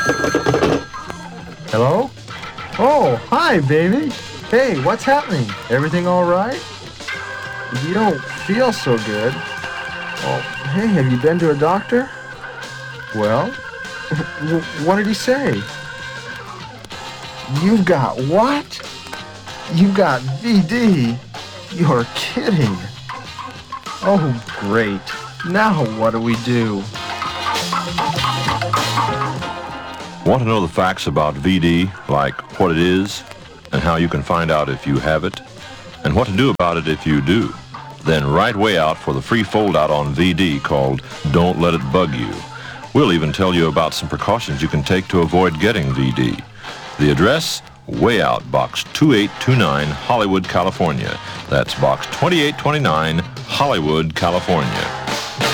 Hello? Oh, hi, baby. Hey, what's happening? Everything all right? You don't feel so good. Oh, hey, have you been to a doctor? Well, what did he say? You've got what? You've got VD? You're kidding. Oh, great. Now what do we do? Want to know the facts about VD, like what it is, and how you can find out if you have it, and what to do about it if you do? Then write way out for the free foldout on VD called Don't Let It Bug You. We'll even tell you about some precautions you can take to avoid getting VD. The address, Way Out, Box 2829, Hollywood, California. That's Box 2829, Hollywood, California.